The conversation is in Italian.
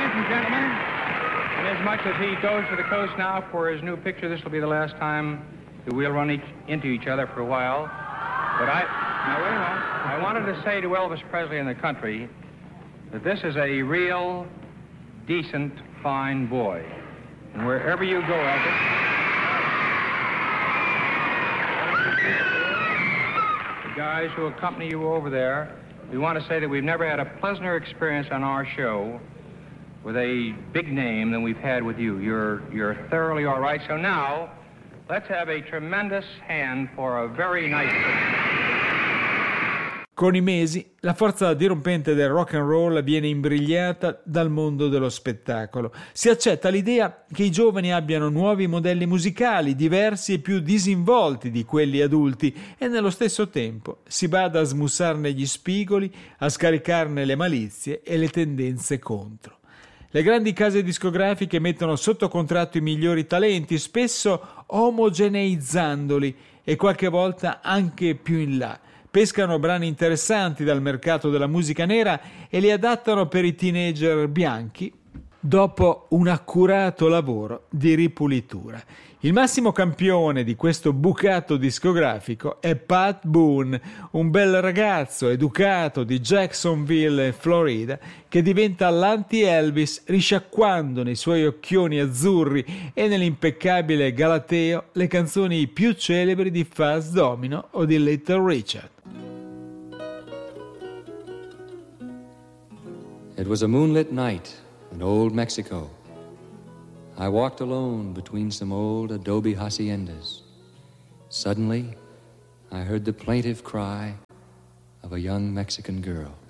Ladies and gentlemen, inasmuch as he goes to the coast now for his new picture, this will be the last time that we'll run into each other for a while. But now wait a moment. I wanted to say to Elvis Presley and the country that this is a real, decent, fine boy. And wherever you go, Elvis, the guys who accompany you over there, we want to say that we've never had a pleasanter experience on our show with a big name than we've had with you. You're thoroughly all right. So now, let's have a tremendous hand for a very nice person. Con i mesi, la forza dirompente del rock and roll viene imbrigliata dal mondo dello spettacolo. Si accetta l'idea che i giovani abbiano nuovi modelli musicali, diversi e più disinvolti di quelli adulti, e nello stesso tempo si bada a smussarne gli spigoli, a scaricarne le malizie e le tendenze contro. Le grandi case discografiche mettono sotto contratto i migliori talenti, spesso omogeneizzandoli e qualche volta anche più in là. Pescano brani interessanti dal mercato della musica nera e li adattano per i teenager bianchi dopo un accurato lavoro di ripulitura. Il massimo campione di questo bucato discografico è Pat Boone, un bel ragazzo educato di Jacksonville, Florida, che diventa l'anti-Elvis risciacquando nei suoi occhioni azzurri e nell'impeccabile galateo le canzoni più celebri di Fats Domino o di Little Richard. It was a moonlit night in old Mexico. I walked alone between some old adobe haciendas. Suddenly, I heard the plaintive cry of a young Mexican girl.